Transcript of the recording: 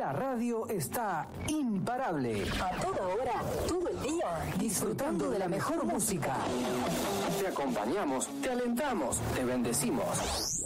La radio está imparable. A toda hora, todo el día, Disfrutando de la mejor música. Te acompañamos, te alentamos, te bendecimos.